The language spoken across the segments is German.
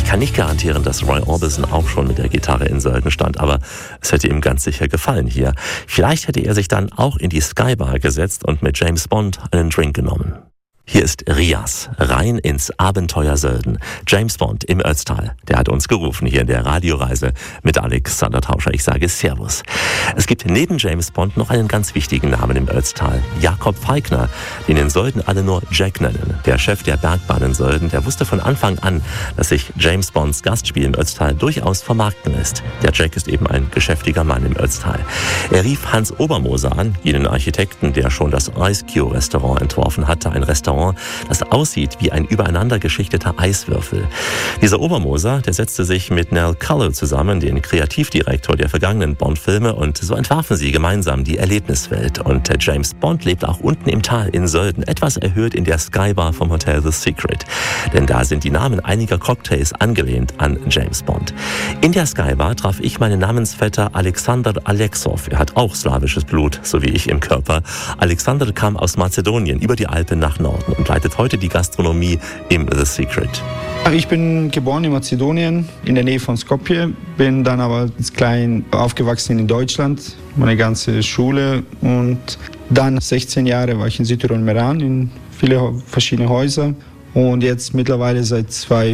kann nicht garantieren, dass Roy Orbison auch schon mit der Gitarre in Sölden stand, aber es hätte ihm ganz sicher gefallen hier. Vielleicht hätte er sich dann auch in die Skybar gesetzt und mit James Bond einen Drink genommen. Hier ist Rias, rein ins Abenteuer Sölden. James Bond im Ötztal, der hat uns gerufen hier in der Radioreise mit Alexander Tauscher. Ich sage Servus. Es gibt neben James Bond noch einen ganz wichtigen Namen im Ötztal. Jakob Feigner, den in Sölden alle nur Jack nennen. Der Chef der Bergbahn in Sölden, der wusste von Anfang an, dass sich James Bonds Gastspiel im Ötztal durchaus vermarkten lässt. Der Jack ist eben ein geschäftiger Mann im Ötztal. Er rief Hans Obermoser an, jenen Architekten, der schon das Ice Cube Restaurant entworfen hatte, ein Restaurant, das aussieht wie ein übereinander geschichteter Eiswürfel. Dieser Obermoser, der setzte sich mit Nell Culloh zusammen, den Kreativdirektor der vergangenen Bond-Filme, und so entwarfen sie gemeinsam die Erlebniswelt. Und James Bond lebt auch unten im Tal in Sölden, etwas erhöht in der Skybar vom Hotel The Secret. Denn da sind die Namen einiger Cocktails angelehnt an James Bond. In der Skybar traf ich meinen Namensvetter Alexander Alexov. Er hat auch slawisches Blut, so wie ich im Körper. Alexander kam aus Mazedonien über die Alpen nach Norden und leitet heute die Gastronomie im The Secret. Ich bin geboren in Mazedonien, in der Nähe von Skopje, bin dann aber als klein aufgewachsen in Deutschland, meine ganze Schule, und dann 16 Jahre war ich in Südtirol Meran, in viele verschiedene Häuser, und jetzt mittlerweile seit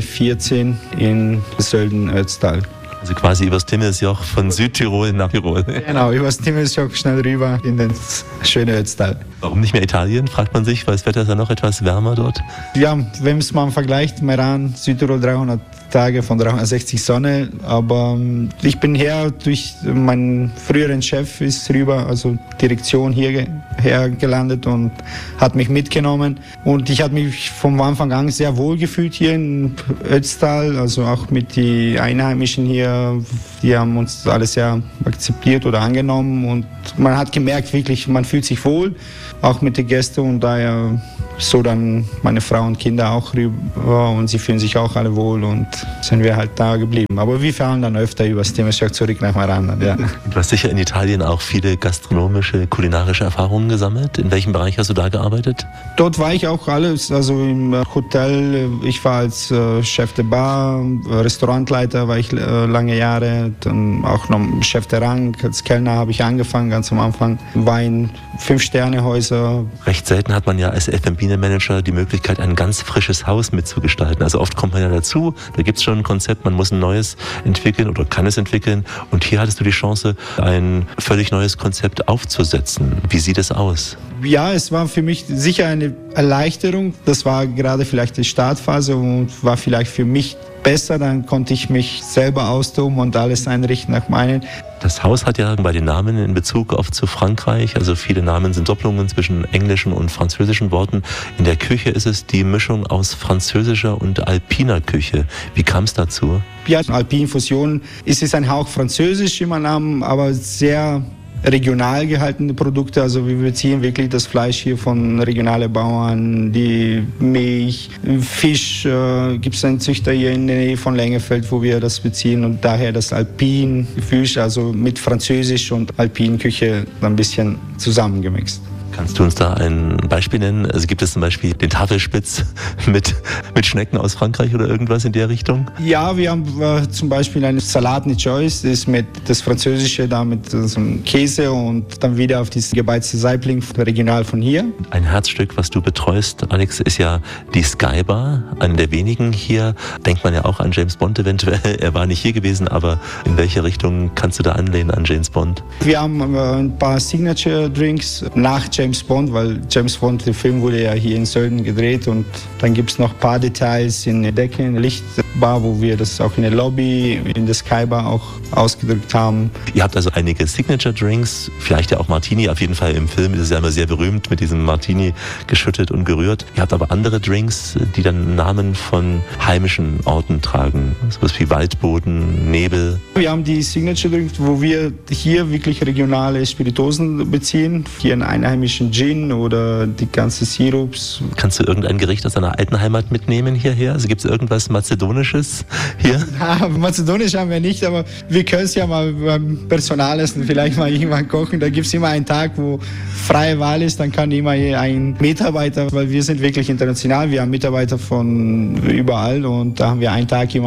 2014 in Sölden-Ötztal. Also quasi übers Timmelsjoch von Südtirol nach Tirol. Genau, übers Timmelsjoch schnell rüber in das schöne Ötztal. Warum nicht mehr Italien, fragt man sich, weil das Wetter ist ja noch etwas wärmer dort. Ja, wenn es mal vergleicht, Meran, Südtirol 300 Tage von 360 Sonne, aber ich bin her durch meinen früheren Chef, ist rüber, also Direktion hierher gelandet und hat mich mitgenommen, und ich habe mich vom Anfang an sehr wohl gefühlt hier in Ötztal, also auch mit den Einheimischen hier, die haben uns alles sehr akzeptiert oder angenommen, und man hat gemerkt wirklich, man fühlt sich wohl, auch mit den Gästen, und daher so dann meine Frau und Kinder auch rüber, und sie fühlen sich auch alle wohl, und sind wir halt da geblieben. Aber wir fahren dann öfter übers Timmelsjoch zurück nach Meran. Ja. Du hast sicher in Italien auch viele gastronomische, kulinarische Erfahrungen gesammelt. In welchem Bereich hast du da gearbeitet? Dort war ich auch alles, also im Hotel. Ich war als Chef der Bar, Restaurantleiter war ich lange Jahre, dann auch noch Chef der Rang. Als Kellner habe ich angefangen, ganz am Anfang. Wein, 5-Sterne-Häuser. Recht selten hat man ja als F&B-Manager die Möglichkeit, ein ganz frisches Haus mitzugestalten. Also oft kommt man ja dazu, da gibt es schon ein Konzept, man muss ein neues entwickeln oder kann es entwickeln. Und hier hattest du die Chance, ein völlig neues Konzept aufzusetzen. Wie sieht es aus? Ja, es war für mich sicher eine Erleichterung. Das war gerade vielleicht die Startphase und war vielleicht für mich besser. Dann konnte ich mich selber austoben und alles einrichten nach meinen. Das Haus hat ja bei den Namen in Bezug oft zu Frankreich, also viele Namen sind Doppelungen zwischen englischen und französischen Worten. In der Küche ist es die Mischung aus französischer und alpiner Küche. Wie kam es dazu? Ja, Alpin-Fusion ist es ein Hauch französisch in meinem Namen, aber sehr regional gehaltene Produkte, also wir beziehen wirklich das Fleisch hier von regionalen Bauern, die Milch, Fisch, gibt es einen Züchter hier in der Nähe von Lengefeld, wo wir das beziehen, und daher das Alpin-Fisch, also mit Französisch und Alpin-Küche ein bisschen zusammengemixt. Kannst du uns da ein Beispiel nennen? Also gibt es zum Beispiel den Tafelspitz mit Schnecken aus Frankreich oder irgendwas in der Richtung? Ja, wir haben zum Beispiel einen Salat Nichois, das ist mit das Französische, da mit so einem Käse und dann wieder auf dieses gebeizte Saibling, regional von hier. Ein Herzstück, was du betreust, Alex, ist ja die Skybar, eine der wenigen hier. Denkt man ja auch an James Bond eventuell. Er war nicht hier gewesen, aber in welche Richtung kannst du da anlehnen an James Bond? Wir haben ein paar Signature Drinks nach James Bond, weil James Bond, der Film wurde ja hier in Sölden gedreht, und dann gibt es noch ein paar Details in der Decke, in der Lichtbar, wo wir das auch in der Lobby, in der Skybar auch ausgedrückt haben. Ihr habt also einige Signature Drinks, vielleicht ja auch Martini, auf jeden Fall im Film ist es ja immer sehr berühmt, mit diesem Martini geschüttet und gerührt. Ihr habt aber andere Drinks, die dann Namen von heimischen Orten tragen, sowas wie Waldboden, Nebel. Wir haben die Signature Drinks, wo wir hier wirklich regionale Spirituosen beziehen, hier einen einheimischen Gin oder die ganzen Sirups. Kannst du irgendein Gericht aus deiner alten Heimat mitnehmen hierher? Also gibt es irgendwas Mazedonisches hier? Ja, Mazedonisch haben wir nicht, aber wir können es ja mal beim Personalessen vielleicht mal irgendwann kochen. Da gibt es immer einen Tag, wo freie Wahl ist, dann kann immer ein Mitarbeiter, weil wir sind wirklich international, wir haben Mitarbeiter von überall, und da haben wir einen Tag immer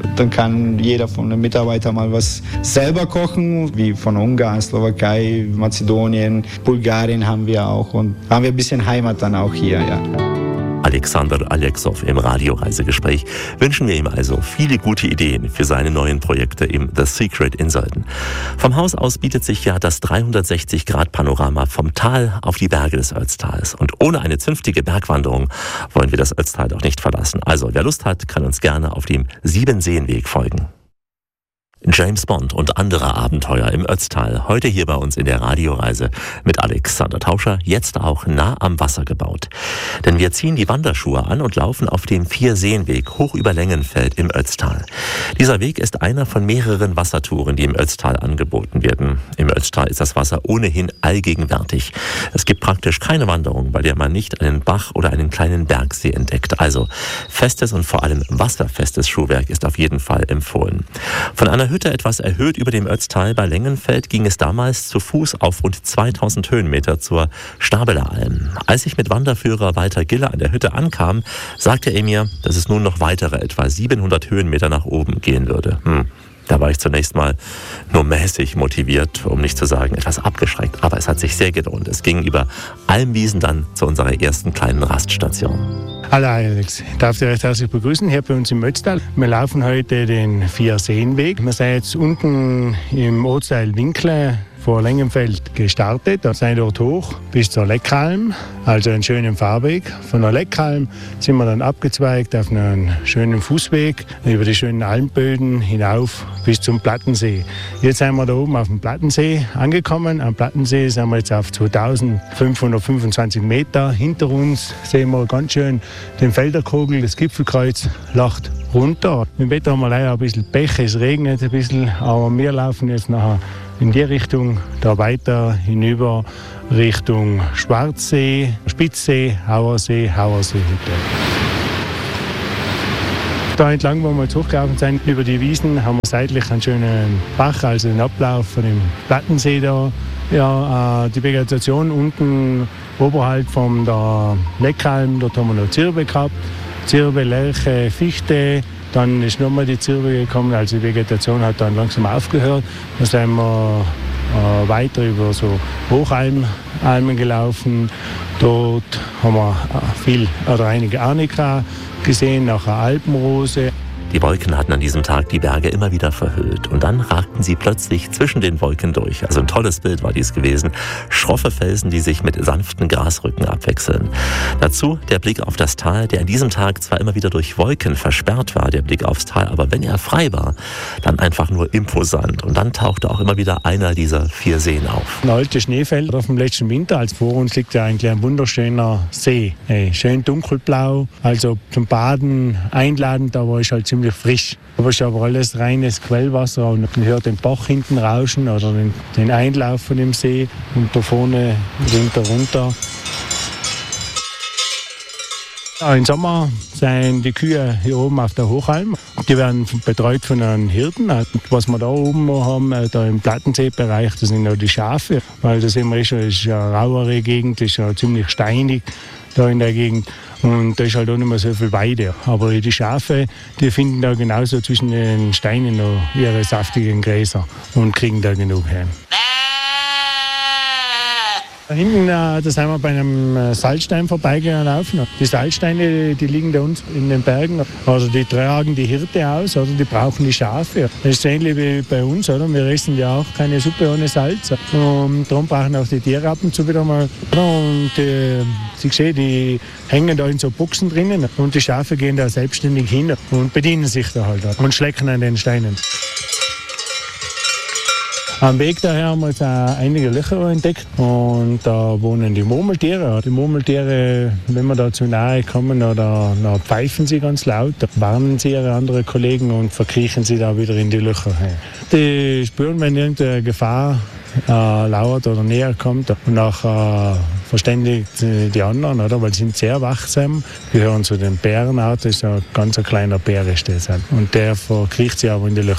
Dann kann jeder von den Mitarbeitern mal was selber kochen, wie von Ungarn, Slowakei, Mazedonien, Bulgarien haben wir auch. Und haben wir ein bisschen Heimat dann auch hier, ja. Alexander Alexov im Radioreisegespräch. Wünschen wir ihm also viele gute Ideen für seine neuen Projekte im The Secret in Sölden. Vom Haus aus bietet sich ja das 360-Grad-Panorama vom Tal auf die Berge des Ötztals. Und ohne eine zünftige Bergwanderung wollen wir das Ötztal auch nicht verlassen. Also wer Lust hat, kann uns gerne auf dem Siebenseenweg folgen. James Bond und andere Abenteuer im Ötztal. Heute hier bei uns in der Radioreise mit Alexander Tauscher, jetzt auch nah am Wasser gebaut. Denn wir ziehen die Wanderschuhe an und laufen auf dem Vierseenweg hoch über Längenfeld im Ötztal. Dieser Weg ist einer von mehreren Wassertouren, die im Ötztal angeboten werden. Im Ötztal ist das Wasser ohnehin allgegenwärtig. Es gibt praktisch keine Wanderung, bei der man nicht einen Bach oder einen kleinen Bergsee entdeckt. Also festes und vor allem wasserfestes Schuhwerk ist auf jeden Fall empfohlen. Von einer Hütte etwas erhöht über dem Ötztal bei Längenfeld ging es damals zu Fuß auf rund 2000 Höhenmeter zur Stabeler Alm. Als ich mit Wanderführer Walter Giller an der Hütte ankam, sagte er mir, dass es nun noch weitere etwa 700 Höhenmeter nach oben gehen würde. Da war ich zunächst mal nur mäßig motiviert, um nicht zu sagen etwas abgeschreckt. Aber es hat sich sehr gelohnt. Es ging über Almwiesen dann zu unserer ersten kleinen Raststation. Hallo Alex, ich darf dich recht herzlich begrüßen hier bei uns im Ötztal. Wir laufen heute den Vierseenweg. Wir sind jetzt unten im Ortsteil Winkle vor Längenfeld gestartet. Da sind wir dort hoch bis zur Leckalm, also einen schönen Fahrweg. Von der Leckalm sind wir dann abgezweigt auf einen schönen Fußweg über die schönen Almböden hinauf bis zum Plattensee. Jetzt sind wir da oben auf dem Plattensee angekommen. Am Plattensee sind wir jetzt auf 2525 Meter. Hinter uns sehen wir ganz schön den Felderkogel, das Gipfelkreuz lacht runter. Im Wetter haben wir leider ein bisschen Pech, es regnet ein bisschen, aber wir laufen jetzt nachher in die Richtung, da weiter hinüber Richtung Schwarzsee, Spitzsee, Hauersee, Hauersee-Hütte. Da entlang, wo wir jetzt hochgelaufen sind, über die Wiesen, haben wir seitlich einen schönen Bach, also den Ablauf von dem Plattensee da. Ja, die Vegetation unten oberhalb von der Leckalm, dort haben wir noch Zirbe gehabt. Zirbe, Lärche, Fichte. Dann ist nochmal die Zirbe gekommen, also die Vegetation hat dann langsam aufgehört. Dann sind wir weiter über so Hochalmen gelaufen. Dort haben wir einige Arnika gesehen, nachher Alpenrose. Die Wolken hatten an diesem Tag die Berge immer wieder verhüllt und dann ragten sie plötzlich zwischen den Wolken durch. Also ein tolles Bild war dies gewesen. Schroffe Felsen, die sich mit sanften Grasrücken abwechseln. Dazu der Blick auf das Tal, der an diesem Tag zwar immer wieder durch Wolken versperrt war, der Blick aufs Tal, aber wenn er frei war, dann einfach nur imposant. Und dann tauchte auch immer wieder einer dieser 4 Seen auf. Ein altes Schneefeld auf dem letzten Winter, als vor uns liegt ja eigentlich ein wunderschöner See. Schön dunkelblau, also zum Baden einladend, da war ich halt ziemlich frisch. Aber es ist aber alles reines Quellwasser und man hört den Bach hinten rauschen oder den Einlauf von dem See und da vorne runter. Ja, im Sommer sind die Kühe hier oben auf der Hochalm. Die werden betreut von einem Hirten. Was wir da oben haben, da im Plattenseebereich, das sind auch die Schafe. Weil da sehen wir schon, das ist eine rauere Gegend, das ist ja ziemlich steinig da in der Gegend. Und da ist halt auch nicht mehr so viel Weide. Aber die Schafe, die finden da genauso zwischen den Steinen noch ihre saftigen Gräser und kriegen da genug her. Da hinten, da sind wir bei einem Salzstein vorbeigelaufen. Die Salzsteine, die liegen da uns in den Bergen. Also die tragen die Hirte aus, oder die brauchen die Schafe. Das ist ähnlich wie bei uns, oder? Wir essen ja auch keine Suppe ohne Salz. Und darum brauchen auch die Tiere ab und zu wieder mal. Und Sie sehen, die hängen da in so Boxen drinnen. Und die Schafe gehen da selbstständig hin und bedienen sich da halt und schlecken an den Steinen. Am Weg daher haben wir jetzt auch einige Löcher entdeckt und da wohnen die Murmeltiere. Die Murmeltiere, wenn wir da zu nahe kommen, dann pfeifen sie ganz laut, da warnen sie ihre anderen Kollegen und verkriechen sie da wieder in die Löcher. Die spüren, wenn irgendeine Gefahr lauert oder näher kommt und nachher verständigt die anderen, oder? Weil sie sind sehr wachsam, gehören zu den Bärenarten, das ist ein ganz kleiner Bär ist das. Und der verkriecht sie aber in die Löcher.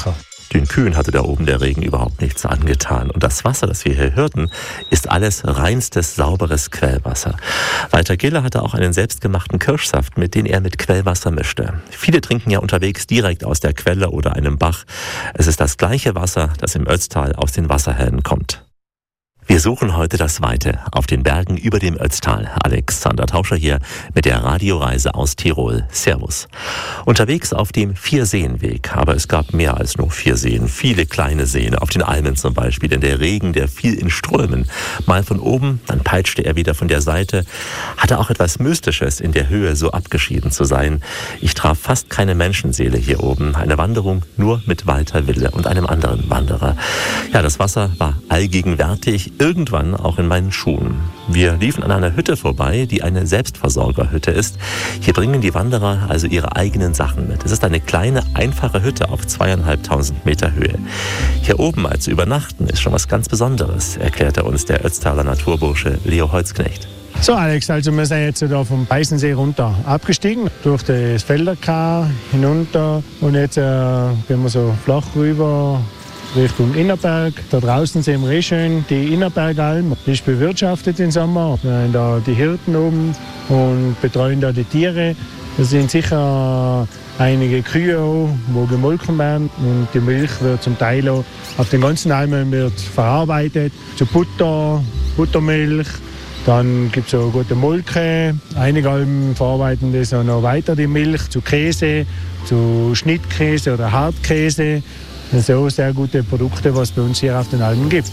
Den Kühen hatte da oben der Regen überhaupt nichts angetan. Und das Wasser, das wir hier hörten, ist alles reinstes, sauberes Quellwasser. Walter Giller hatte auch einen selbstgemachten Kirschsaft, mit dem er mit Quellwasser mischte. Viele trinken ja unterwegs direkt aus der Quelle oder einem Bach. Es ist das gleiche Wasser, das im Ötztal aus den Wasserhähnen kommt. Wir suchen heute das Weite auf den Bergen über dem Ötztal. Alexander Tauscher hier mit der Radioreise aus Tirol. Servus. Unterwegs auf dem Vierseenweg, aber es gab mehr als nur 4 Seen. Viele kleine Seen, auf den Almen zum Beispiel, denn der Regen, der fiel in Strömen. Mal von oben, dann peitschte er wieder von der Seite. Hatte auch etwas Mystisches, in der Höhe so abgeschieden zu sein. Ich traf fast keine Menschenseele hier oben. Eine Wanderung nur mit Walter Wille und einem anderen Wanderer. Ja, das Wasser war allgegenwärtig. Irgendwann auch in meinen Schuhen. Wir liefen an einer Hütte vorbei, die eine Selbstversorgerhütte ist. Hier bringen die Wanderer also ihre eigenen Sachen mit. Es ist eine kleine, einfache Hütte auf 2.500 Meter Höhe. Hier oben als Übernachten ist schon was ganz Besonderes, erklärte uns der Ötztaler Naturbursche Leo Holzknecht. So Alex, also wir sind jetzt da vom Peißensee runter abgestiegen, durch das Felderkar hinunter und jetzt gehen wir so flach rüber Richtung Innerberg. Da draußen sehen wir schön die Innerbergalm. Die ist bewirtschaftet im Sommer. Wir haben da die Hirten oben und betreuen da die Tiere. Es sind sicher einige Kühe auch, wo gemolken werden. Und die Milch wird zum Teil auch auf den ganzen Almen wird verarbeitet. Zu Butter, Buttermilch. Dann gibt es auch gute Molke. Einige Almen verarbeiten das auch noch weiter, die Milch, zu Käse, zu Schnittkäse oder Hartkäse. Das sind auch sehr gute Produkte, was es bei uns hier auf den Almen gibt.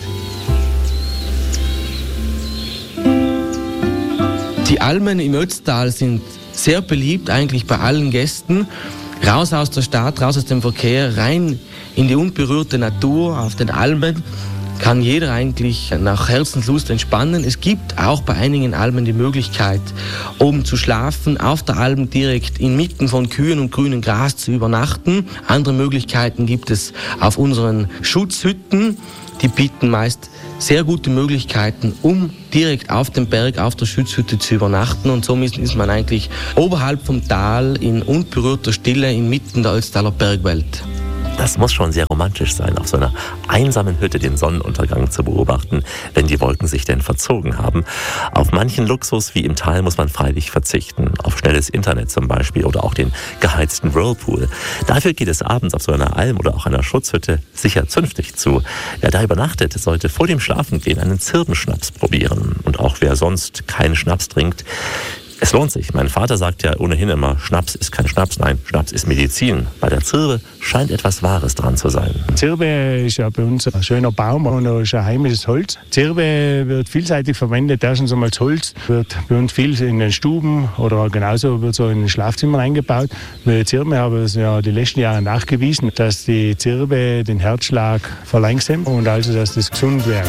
Die Almen im Ötztal sind sehr beliebt eigentlich bei allen Gästen. Raus aus der Stadt, raus aus dem Verkehr, rein in die unberührte Natur auf den Almen. Kann jeder eigentlich nach Herzenslust entspannen. Es gibt auch bei einigen Almen die Möglichkeit, oben zu schlafen, auf der Alm direkt inmitten von Kühen und grünem Gras zu übernachten. Andere Möglichkeiten gibt es auf unseren Schutzhütten. Die bieten meist sehr gute Möglichkeiten, um direkt auf dem Berg, auf der Schutzhütte zu übernachten. Und somit ist man eigentlich oberhalb vom Tal in unberührter Stille inmitten der Ötztaler Bergwelt. Das muss schon sehr romantisch sein, auf so einer einsamen Hütte den Sonnenuntergang zu beobachten, wenn die Wolken sich denn verzogen haben. Auf manchen Luxus wie im Tal muss man freilich verzichten, auf schnelles Internet zum Beispiel oder auch den geheizten Whirlpool. Dafür geht es abends auf so einer Alm oder auch einer Schutzhütte sicher zünftig zu. Wer da übernachtet, sollte vor dem Schlafengehen einen Zirbenschnaps probieren. Und auch wer sonst keinen Schnaps trinkt, es lohnt sich. Mein Vater sagt ja ohnehin immer, Schnaps ist kein Schnaps, nein, Schnaps ist Medizin. Bei der Zirbe scheint etwas Wahres dran zu sein. Zirbe ist ja bei uns ein schöner Baum und ist ein heimisches Holz. Zirbe wird vielseitig verwendet. Erstens einmal das Holz wird bei uns viel in den Stuben oder genauso wird so in den Schlafzimmern eingebaut. Mit Zirbe haben wir ja die letzten Jahre nachgewiesen, dass die Zirbe den Herzschlag verlangsamt und also, dass das gesund wäre.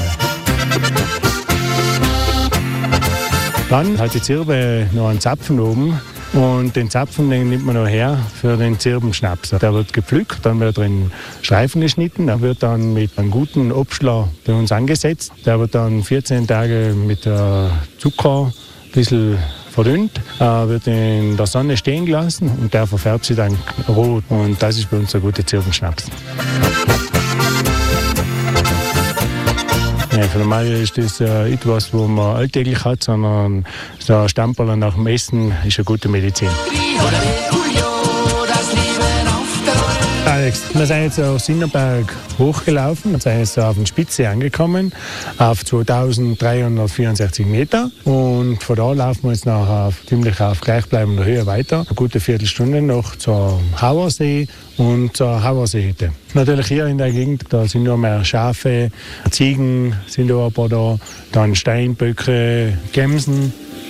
Dann hat die Zirbe noch einen Zapfen oben und den Zapfen den nimmt man noch her für den Zirbenschnaps. Der wird gepflückt, dann wird er in Streifen geschnitten, der wird dann mit einem guten Obstler bei uns angesetzt. Der wird dann 14 Tage mit Zucker ein bisschen verdünnt, wird in der Sonne stehen gelassen und der verfärbt sich dann rot. Und das ist bei uns ein guter Zirbenschnaps. Ja, für normal ist das etwas, was man alltäglich hat, sondern so ein Stamperl nach dem Essen ist eine gute Medizin. Alex, wir sind jetzt auf Innerberg hochgelaufen, wir sind jetzt auf der Spitze angekommen, auf 2364 Meter und von da laufen wir jetzt nachher ziemlich auf gleichbleibender Höhe weiter. Eine gute Viertelstunde noch zur Hauersee und zur Hauerseehütte. Natürlich hier in der Gegend, da sind nur mehr Schafe, Ziegen sind auch ein paar da, dann Steinböcke, Gämsen.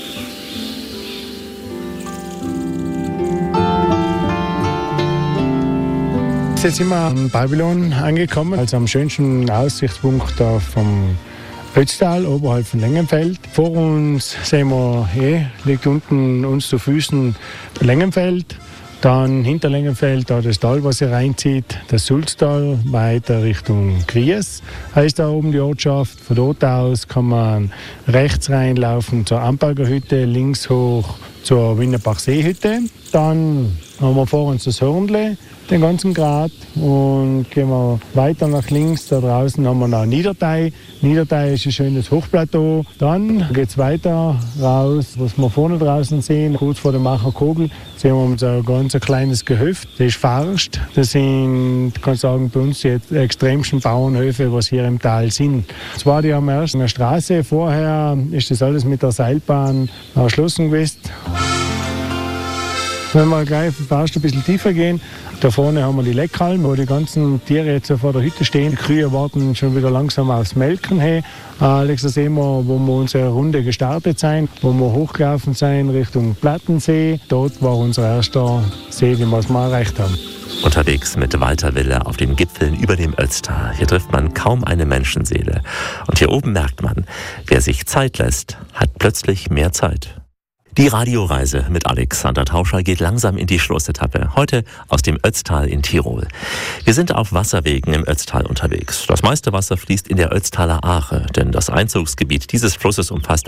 Jetzt sind wir am Babylon angekommen, also am schönsten Aussichtspunkt da vom Ötztal, oberhalb von Lengenfeld. Vor uns sehen wir, liegt unten uns zu Füßen Lengenfeld. Dann hinter Lengenfeld da das Tal, was hier reinzieht, das Sulztal, weiter Richtung Gries heißt da oben die Ortschaft. Von dort aus kann man rechts reinlaufen zur Amperger Hütte, links hoch zur Winnerbachseehütte. Dann haben wir vor uns das Hörnle, den ganzen Grat, und gehen wir weiter nach links. Da draußen haben wir noch Niedertei. Niedertei ist ein schönes Hochplateau. Dann geht es weiter raus, was wir vorne draußen sehen, kurz vor der Macherkogel, sehen wir uns ein ganz kleines Gehöft. Das ist Farst. Das sind, ich kann sagen, bei uns die extremsten Bauernhöfe, was hier im Tal sind. Zwar die haben erst eine Straße, vorher ist das alles mit der Seilbahn erschlossen gewesen. Wenn wir gleich fast ein bisschen tiefer gehen, da vorne haben wir die Leckhalm, wo die ganzen Tiere jetzt vor der Hütte stehen. Die Kühe warten schon wieder langsam aufs Melken. Hey, Alex, da sehen wir, wo wir unsere Runde gestartet sind, wo wir hochgelaufen sind Richtung Plattensee. Dort war unser erster See, den wir mal erreicht haben. Unterwegs mit Walter Wille auf den Gipfeln über dem Ötztal. Hier trifft man kaum eine Menschenseele. Und hier oben merkt man, wer sich Zeit lässt, hat plötzlich mehr Zeit. Die Radioreise mit Alexander Tauscher geht langsam in die Schlussetappe. Heute aus dem Ötztal in Tirol. Wir sind auf Wasserwegen im Ötztal unterwegs. Das meiste Wasser fließt in der Ötztaler Ache, denn das Einzugsgebiet dieses Flusses umfasst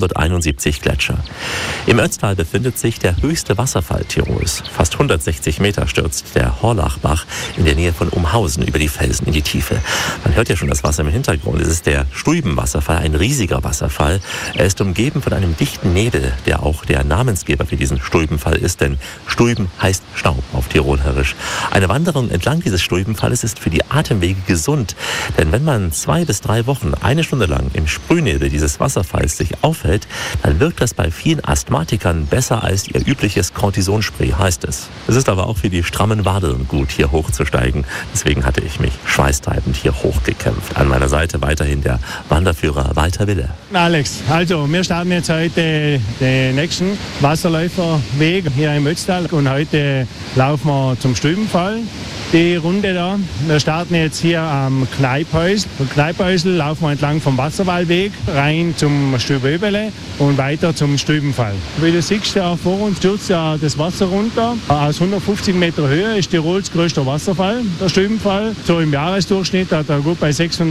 171 Gletscher. Im Ötztal befindet sich der höchste Wasserfall Tirols. Fast 160 Meter stürzt der Horlachbach in der Nähe von Umhausen über die Felsen in die Tiefe. Man hört ja schon das Wasser im Hintergrund. Es ist der Stuybenwasserfall, ein riesiger Wasserfall. Er ist umgeben von einem dichten Nebel, der auch der Namensgeber für diesen Stuybenfall ist, denn Stuyben heißt Staub auf Tirolerisch. Eine Wanderung entlang dieses Stuybenfalles ist für die Atemwege gesund, denn wenn man 2 bis 3 Wochen eine Stunde lang im Sprühnebel dieses Wasserfalls sich aufhält, dann wirkt das bei vielen Asthmatikern besser als ihr übliches Cortisonspray, heißt es. Es ist aber auch für die strammen Wadeln gut, hier hochzusteigen. Deswegen hatte ich mich schweißtreibend hier hochgekämpft. An meiner Seite weiterhin der Wanderführer Walter Wille. Alex, also wir starten jetzt heute den nächsten Wasserläuferweg hier im Ötztal und heute laufen wir zum Stuybenfall. Die Runde da. Wir starten jetzt hier am Kneiphäusl. Vom Kneiphäusl laufen wir entlang vom Wasserwallweg rein zum Stüböbele und weiter zum Stuybenfall. Wie du siehst, ja, vor uns stürzt ja das Wasser runter. Aus 150 Meter Höhe ist Tirols größter Wasserfall, der Stuybenfall. So im Jahresdurchschnitt hat er gut bei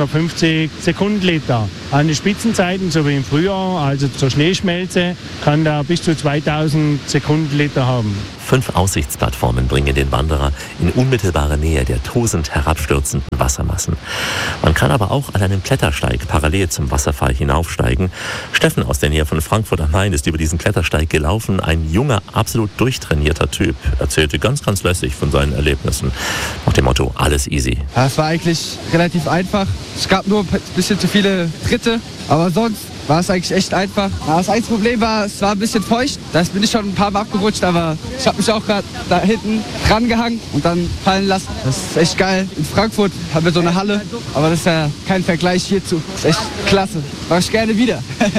650 Sekundenliter. An den Spitzenzeiten, so wie im Frühjahr, also zur Schneeschmelze, kann er bis zu 2000 Sekundenliter haben. 5 Aussichtsplattformen bringen den Wanderer in unmittelbare Nähe der tosend herabstürzenden Wassermassen. Man kann aber auch an einem Klettersteig parallel zum Wasserfall hinaufsteigen. Steffen aus der Nähe von Frankfurt am Main ist über diesen Klettersteig gelaufen. Ein junger, absolut durchtrainierter Typ erzählte ganz lässig von seinen Erlebnissen. Nach dem Motto, alles easy. Ja, es war eigentlich relativ einfach. Es gab nur ein bisschen zu viele Tritte, aber sonst war es eigentlich echt einfach. Ja, das einzige Problem war, es war ein bisschen feucht. Da bin ich schon ein paar Mal abgerutscht, aber ich habe mich auch gerade da hinten dran gehangen und dann fallen lassen. Das ist echt geil. In Frankfurt haben wir so eine Halle, aber das ist ja kein Vergleich hierzu. Das ist echt klasse. Mach ich gerne wieder.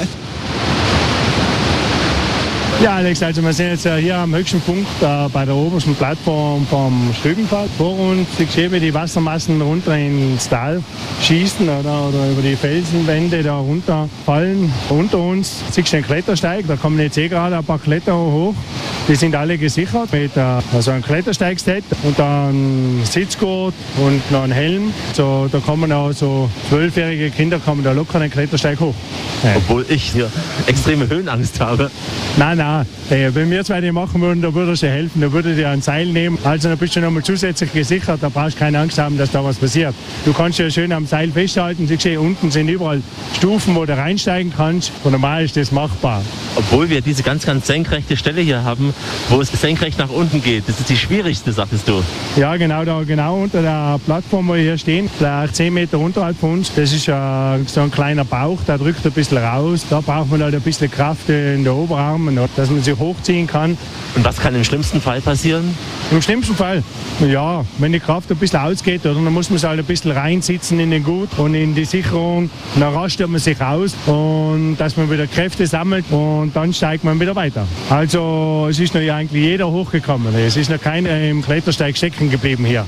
Ja, Alex, also wir sind jetzt hier am höchsten Punkt bei der obersten Plattform vom Stuybenfall. Vor uns siehst du, wie die Wassermassen runter ins Tal schießen oder über die Felsenwände da runterfallen. Unter uns siehst du einen Klettersteig, da kommen jetzt gerade ein paar Kletterer hoch. Die sind alle gesichert mit also einem Klettersteigset und dann Sitzgurt und noch einen Helm. So, da kommen auch so 12-jährige Kinder kommen da locker den Klettersteig hoch. Ja. Obwohl ich hier extreme Höhenangst habe. Nein, wenn wir zwei die machen würden, da würde ich dir helfen, da würde dir ein Seil nehmen. Also dann bist du nochmal zusätzlich gesichert, da brauchst du keine Angst haben, dass da was passiert. Du kannst ja schön am Seil festhalten, siehst du, unten sind überall Stufen, wo du reinsteigen kannst und normal ist das machbar. Obwohl wir diese ganz senkrechte Stelle hier haben, wo es senkrecht nach unten geht. Das ist die schwierigste, sagtest du. Ja, genau unter der Plattform, wo wir hier stehen, vielleicht 10 Meter unterhalb von uns. Das ist so ein kleiner Bauch, der drückt ein bisschen raus. Da braucht man halt ein bisschen Kraft in den Oberarmen, dass man sich hochziehen kann. Und was kann im schlimmsten Fall passieren? Im schlimmsten Fall, ja, wenn die Kraft ein bisschen ausgeht, oder, dann muss man sich halt ein bisschen reinsitzen in den Gurt und in die Sicherung. Und dann rastet man sich aus und dass man wieder Kräfte sammelt und dann steigt man wieder weiter. Also es ist noch eigentlich jeder hochgekommen. Es ist noch keiner im Klettersteig stecken geblieben hier.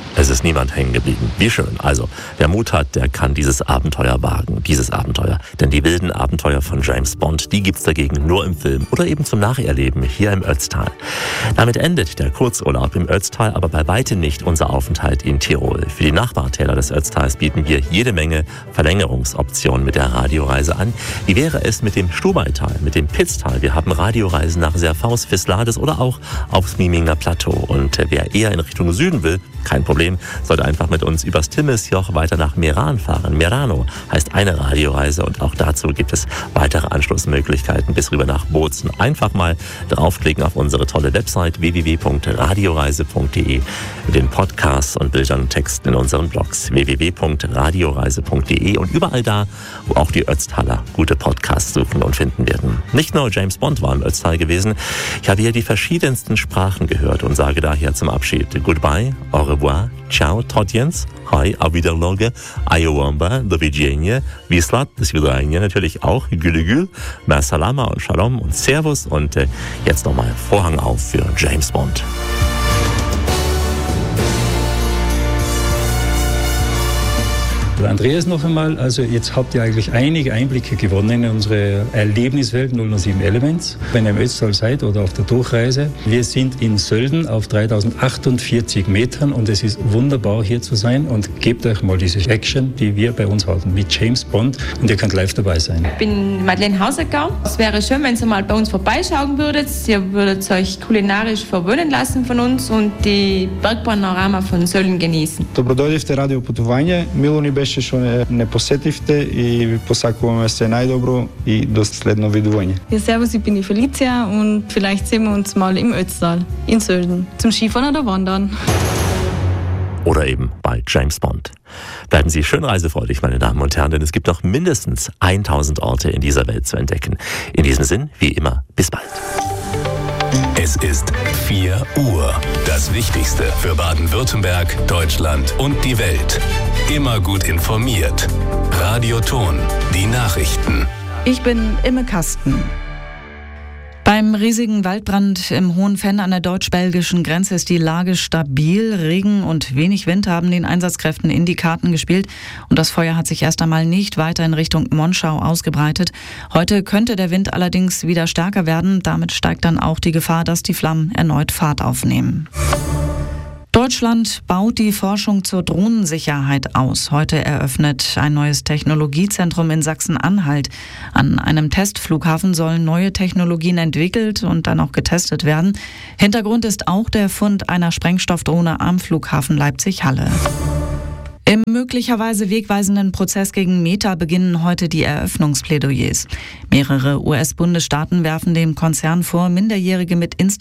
Es ist niemand hängen geblieben. Wie schön. Also, wer Mut hat, der kann dieses Abenteuer wagen. Dieses Abenteuer. Denn die wilden Abenteuer von James Bond, die gibt's dagegen nur im Film oder eben zum Nacherleben hier im Ötztal. Damit endet der Kurzurlaub im Ötztal, aber bei weitem nicht unser Aufenthalt in Tirol. Für die Nachbartäler des Ötztals bieten wir jede Menge Verlängerungsoptionen mit der Radioreise an. Wie wäre es mit dem Stubaital, mit dem Pitztal? Wir haben Radioreisen nach Serfaus, Fislades oder auch aufs Mieminger Plateau. Und wer eher in Richtung Süden will, kein Problem, sollte einfach mit uns übers Timmisjoch weiter nach Meran fahren. Merano heißt eine Radioreise und auch dazu gibt es weitere Anschlussmöglichkeiten bis rüber nach Bozen. Einfach mal draufklicken auf unsere tolle Website www.radioreise.de mit den Podcasts und Bildern und Texten in unseren Blogs www.radioreise.de und überall da, wo auch die Ötztaler gute Podcasts suchen und finden werden. Nicht nur James Bond war im Ötztal gewesen, ich habe hier die verschiedensten Sprachen gehört und sage daher zum Abschied Goodbye, au revoir, ciao, Totjens, hi, auf Wiederloge, Ayowamba, do widzenia, Wislat, das Wiedereinja natürlich auch, Gülügül, Mer Salama und Shalom und Servus und jetzt nochmal Vorhang auf für James Bond. Andreas noch einmal, also jetzt habt ihr eigentlich einige Einblicke gewonnen in unsere Erlebniswelt 007 Elements. Wenn ihr im Ötztal seid oder auf der Durchreise. Wir sind in Sölden auf 3048 Metern und es ist wunderbar hier zu sein und gebt euch mal diese Action, die wir bei uns haben mit James Bond und ihr könnt live dabei sein. Ich bin Madeleine Hausecker. Es wäre schön, wenn ihr mal bei uns vorbeischauen würdet. Ihr würdet euch kulinarisch verwöhnen lassen von uns und die Bergpanorama von Sölden genießen. Dobrodođite radio putovanje. Milo ni беше što ne posetite i posakujemo se najdobro i do sledno vidovanje. Ja, servus, ich bin die Felicia und vielleicht sehen wir uns mal im Ötztal in Sölden zum Skifahren oder Wandern. Oder eben bei James Bond. Werden Sie schön reisefreudig, meine Damen und Herren, denn es gibt noch mindestens 1000 Orte in dieser Welt zu entdecken. In diesem Sinn, wie immer, bis bald. Es ist 4 Uhr. Das Wichtigste für Baden-Württemberg, Deutschland und die Welt. Immer gut informiert. Radioton, die Nachrichten. Ich bin Imme Kasten. Beim riesigen Waldbrand im Hohenfenn an der deutsch-belgischen Grenze ist die Lage stabil. Regen und wenig Wind haben den Einsatzkräften in die Karten gespielt. Und das Feuer hat sich erst einmal nicht weiter in Richtung Monschau ausgebreitet. Heute könnte der Wind allerdings wieder stärker werden. Damit steigt dann auch die Gefahr, dass die Flammen erneut Fahrt aufnehmen. Deutschland baut die Forschung zur Drohnensicherheit aus. Heute eröffnet ein neues Technologiezentrum in Sachsen-Anhalt. An einem Testflughafen sollen neue Technologien entwickelt und dann auch getestet werden. Hintergrund ist auch der Fund einer Sprengstoffdrohne am Flughafen Leipzig-Halle. Im möglicherweise wegweisenden Prozess gegen Meta beginnen heute die Eröffnungsplädoyers. Mehrere US-Bundesstaaten werfen dem Konzern vor, Minderjährige mit